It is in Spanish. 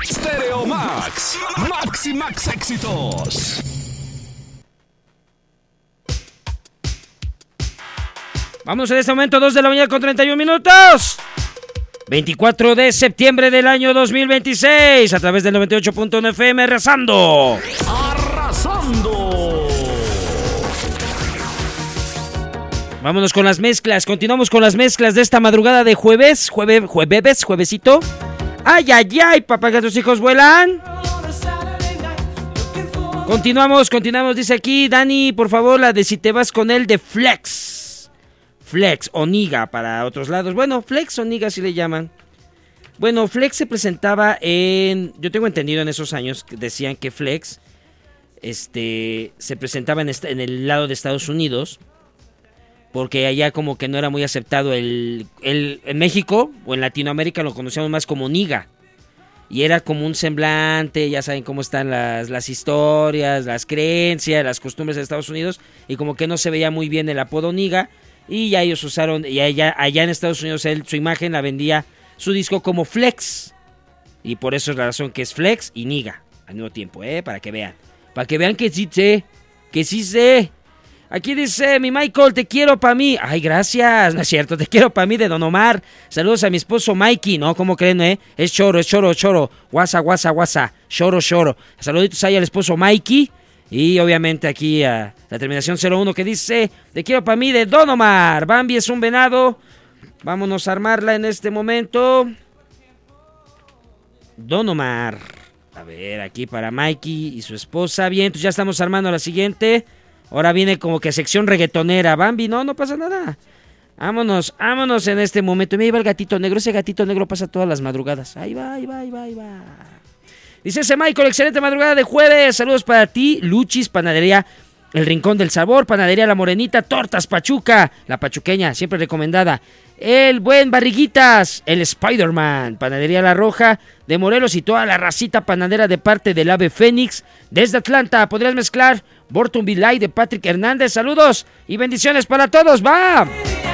Stereo Max. Max y Max éxitos. Vamos en este momento, 2 de la mañana con 31 minutos. 24 de septiembre del año 2026, a través del 98.1 FM, arrasando. Vámonos con las mezclas, continuamos con las mezclas de esta madrugada de juevesito. Ay, ay, ay, papá, que tus hijos vuelan. Continuamos, dice aquí, Dani, por favor, la de Si te vas con él de Flex o Niga para otros lados. Bueno, Flex o Niga si le llaman. Bueno, Flex se presentaba yo tengo entendido en esos años que decían que Flex se presentaba en el lado de Estados Unidos, porque allá como que no era muy aceptado en México o en Latinoamérica lo conocíamos más como Niga. Y era como un semblante, ya saben cómo están las historias, las creencias, las costumbres de Estados Unidos, y como que no se veía muy bien el apodo Niga. Y ya ellos usaron, y allá en Estados Unidos su imagen la vendía su disco como Flex. Y por eso es la razón que es Flex y Niga al mismo tiempo, para que vean. Para que vean que sí sé. Aquí dice mi Michael, te quiero pa' mí. Ay, gracias, no es cierto, te quiero pa' mí de Don Omar. Saludos a mi esposo Mikey, ¿no? ¿Cómo creen, Es choro. Guasa. Choro. Saluditos ahí al esposo Mikey. Y obviamente aquí a la terminación 01 que dice, te quiero pa' mí de Don Omar. Bambi es un venado. Vámonos a armarla en este momento. Don Omar. A ver, aquí para Mikey y su esposa. Bien, pues ya estamos armando la siguiente. Ahora viene como que sección reggaetonera. Bambi, no pasa nada. Vámonos en este momento. Me iba el gatito negro. Ese gatito negro pasa todas las madrugadas. Ahí va. Dice ese Michael, excelente madrugada de jueves. Saludos para ti, Luchis, Panadería El Rincón del Sabor, Panadería La Morenita, Tortas Pachuca, la pachuqueña, siempre recomendada. El Buen Barriguitas, el Spider-Man, Panadería La Roja de Morelos y toda la racita panadera de parte del Ave Fénix. Desde Atlanta, podrías mezclar Borton Vilay de Patrick Hernández. Saludos y bendiciones para todos, ¡va!